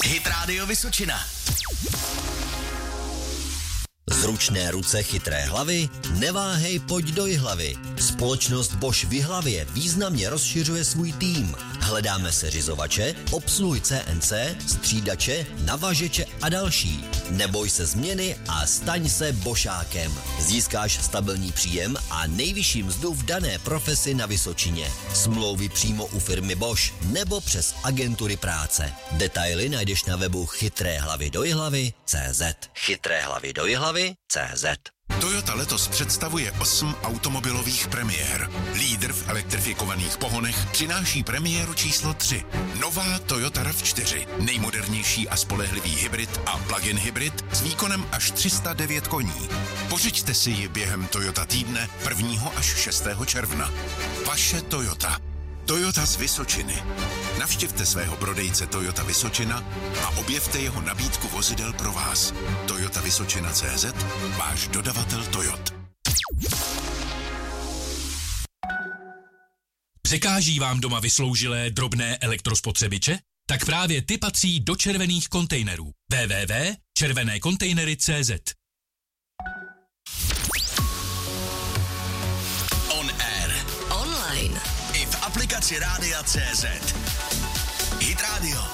Hit Radio Vysočina. Zručné ruce, chytré hlavy? Neváhej, pojď do Jihlavy. Společnost Bosch v Jihlavě významně rozšiřuje svůj tým. Hledáme seřizovače, obsluhy CNC, střídače, navažeče a další. Neboj se změny a staň se Boschákem. Získáš stabilní příjem a nejvyšší mzdu v dané profesi na Vysočině. Smlouvy přímo u firmy Bosch nebo přes agentury práce. Detaily najdeš na webu chytréhlavydojihlavy.cz. chytréhlavydojihlavy.cz. Toyota letos představuje 8 automobilových premiér. Lídr v elektrifikovaných pohonech přináší premiéru číslo 3. Nová Toyota RAV4. Nejmodernější a spolehlivý hybrid a plug-in hybrid s výkonem až 309 koní. Pořiďte si ji během Toyota týdne 1. až 6. června. Vaše Toyota. Toyota z Vysočiny. Navštivte svého prodejce Toyota Vysočina a objevte jeho nabídku vozidel pro vás. Toyota Vysočina.cz, váš dodavatel Toyot. Překáží vám doma vysloužilé drobné elektrospotřebiče? Tak právě ty patří do červených kontejnerů. www.červenékontejnery.cz. On air. Online. I v aplikaci Rádia.cz. Hit Radio.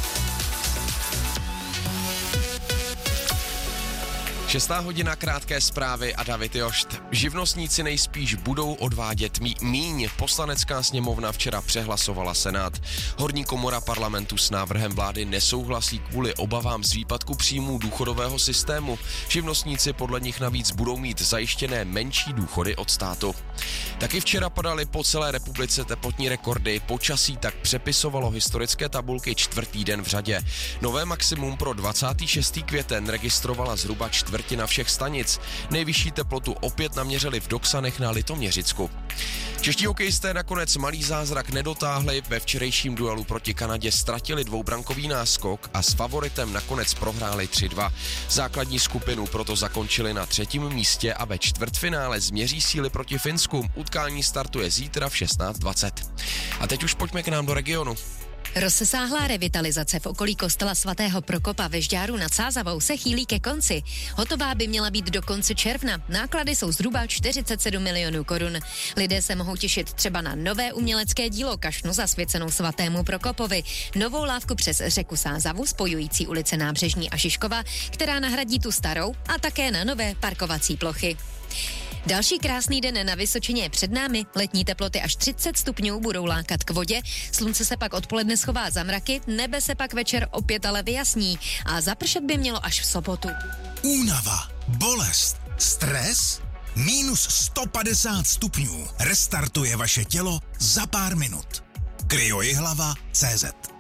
6. hodina, krátké zprávy a David Jošt. Živnostníci nejspíš budou odvádět míň. Poslanecká sněmovna včera přehlasovala Senát. Horní komora parlamentu s návrhem vlády nesouhlasí kvůli obavám z výpadku příjmů důchodového systému. Živnostníci podle nich navíc budou mít zajištěné menší důchody od státu. Taky včera padaly po celé republice teplotní rekordy. Počasí tak přepisovalo historické tabulky 4. den v řadě. Nové maximum pro 26. květen registrovala zhruba čtvrtina všech stanic. Nejvyšší teplotu opět naměřili v Doksanech na Litoměřicku. Čeští hokejisté nakonec malý zázrak nedotáhli, ve včerejším duelu proti Kanadě ztratili dvoubrankový náskok a s favoritem nakonec prohráli 3-2. Základní skupinu proto zakončili na 3. místě a ve čtvrtfinále změří síly proti Finsku. Utkání startuje zítra v 16:20. A teď už pojďme k nám do regionu. Rozsáhlá revitalizace v okolí kostela svatého Prokopa ve Žďáru nad Sázavou se chýlí ke konci. Hotová by měla být do konce června. Náklady jsou zhruba 47 milionů korun. Lidé se mohou těšit třeba na nové umělecké dílo kašnu zasvěcenou svatému Prokopovi, novou lávku přes řeku Sázavu spojující ulice Nábřežní a Žižkova, která nahradí tu starou, a také na nové parkovací plochy. Další krásný den na Vysočině je před námi. Letní teploty až 30 stupňů budou lákat k vodě, slunce se pak odpoledne schová za mraky, nebe se pak večer opět ale vyjasní a zapršet by mělo až v sobotu. Únava, bolest, stres? Minus 150 stupňů. Restartuje vaše tělo za pár minut. Kryojihlava.cz